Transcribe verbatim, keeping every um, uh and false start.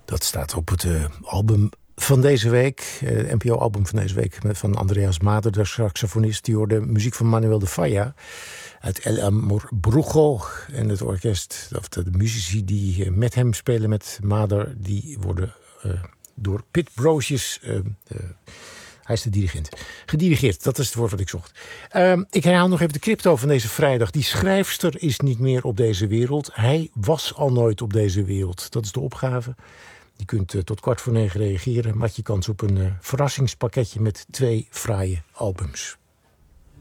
Dat staat op het uh, album van deze week. Uh, N P O-album van deze week van Andreas Mader, de saxofonist. Die hoorde muziek van Manuel de Falla uit El Amor Brujo. En het orkest, of de, de muzici die uh, met hem spelen, met Mader, die worden uh, door Pit Brosius... Uh, uh, Hij is de dirigent. Gedirigeerd, dat is het woord wat ik zocht. Uh, ik herhaal nog even de crypto van deze vrijdag. Die schrijfster is niet meer op deze wereld. Hij was al nooit op deze wereld. Dat is de opgave. Je kunt uh, tot kwart voor negen reageren. Maak je kans op een uh, verrassingspakketje met twee fraaie albums.